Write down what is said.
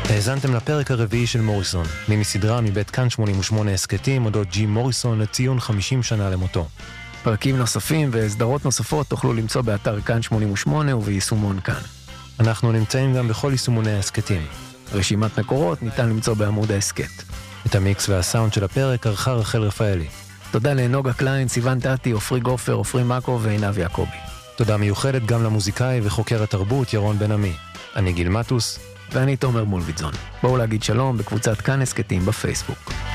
האזנתם לפרק הרביעי של מוריסון, מסדרה מבית כאן 88 הסקטים אודות ג'ים מוריסון לציון 50 שנה למותו. פרקים נוספים וסדרות נוספות תוכלו למצוא באתר כאן 88 וביישומון כאן. אנחנו נמצאים גם בכל יישומוני ההסקטים. רשימת מקורות ניתן למצוא בעמוד ההסקט. את המיקס והסאונד של הפרק ערכה רחל רפאלי. תודה לנוגה קליין, סיוון טטי, אופרי גופר, אופרי מקו ועינב יעקבי. תודה מיוחדת גם למוזיקאי וחוקר התרבות ירון בן עמי. אני גיל מטוס. ואני תומר מולביטזון. בואו להגיד שלום בקבוצת כאן הסקטים בפייסבוק.